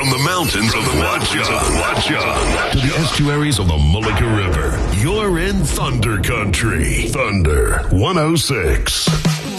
From the mountains of Watchung to the estuaries of the Mullica River, you're in Thunder Country. Thunder 106.